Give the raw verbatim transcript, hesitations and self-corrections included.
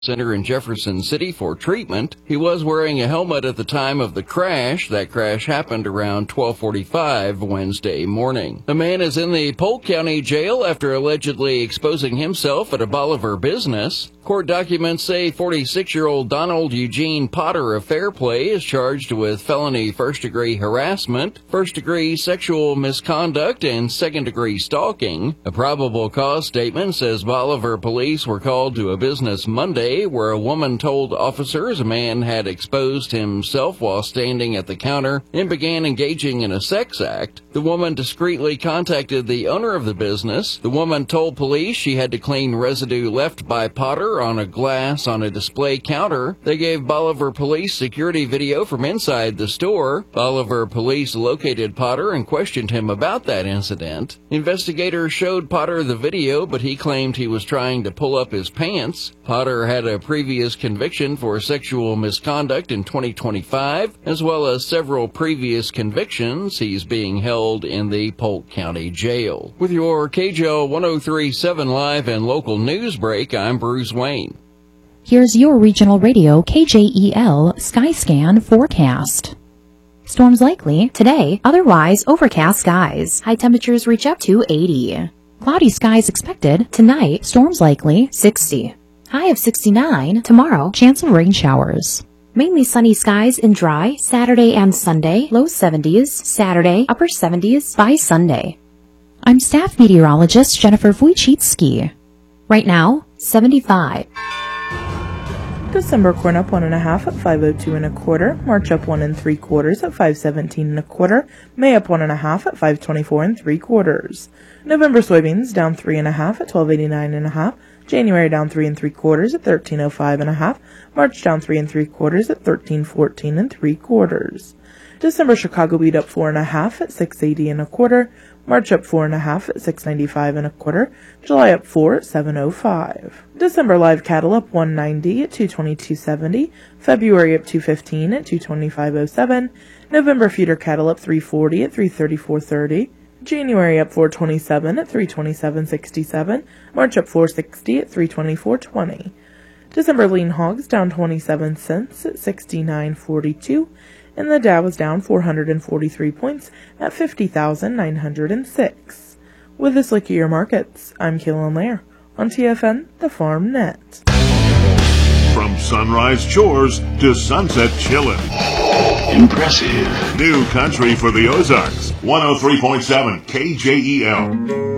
Center in Jefferson City for treatment. He was wearing a helmet at the time of the crash. That crash happened around twelve forty-five Wednesday morning. The man is in the Polk County Jail after allegedly exposing himself at a Bolivar business. Court documents say forty-six-year-old Donald Eugene Potter of Fairplay is charged with felony first-degree harassment, first-degree sexual misconduct, and second-degree stalking. A probable cause statement says Bolivar police were called to a business Monday where a woman told officers a man had exposed himself while standing at the counter and began engaging in a sex act. The woman discreetly contacted the owner of the business. The woman told police she had to clean residue left by Potter on a glass on a display counter. They gave Bolivar police security video from inside the store. Bolivar police located Potter and questioned him about that incident. Investigators showed Potter the video, but he claimed he was trying to pull up his pants. Potter had a previous conviction for sexual misconduct in twenty twenty-five, as well as several previous convictions. He's being held in the Polk County Jail. With your K J O one oh three point seven live and local news break, I'm Bruce Wayne. Here's your regional radio K J E L Skyscan forecast. Storms likely today, otherwise overcast skies. High temperatures reach up to eighty. Cloudy skies expected tonight, storms likely sixty. High of sixty-nine tomorrow, chance of rain showers. Mainly sunny skies and dry Saturday and Sunday, low seventies, Saturday, upper seventies by Sunday. I'm staff meteorologist Jennifer Wojcicki. Right now, seventy-five. December corn up one and a half at five oh two and a quarter. March up one and three quarters at five seventeen and a quarter. May up one and a half at five twenty-four and three quarters. November soybeans down three and a half at twelve eighty-nine and a half. January down three and three quarters at thirteen oh five and a half. March down three and three quarters at thirteen fourteen and three quarters. December Chicago wheat up four and a half at six eighty and a quarter. March up four and a half at six ninety-five and a quarter. July up four at seven oh five. December live cattle up one ninety at two twenty-two seventy. February up two fifteen at two twenty-five oh seven. November feeder cattle up three forty at three thirty-four thirty. January up four twenty-seven at three twenty-seven sixty-seven. March up four sixty at three twenty-four twenty. December lean hogs down twenty-seven cents at sixty-nine forty-two. And the Dow was down four hundred forty-three points at fifty thousand nine hundred six. With this look at your markets, I'm Kaylin Lair on T F N, the Farm Net. From sunrise chores to sunset chillin'. Impressive. New country for the Ozarks. one oh three point seven K J E L.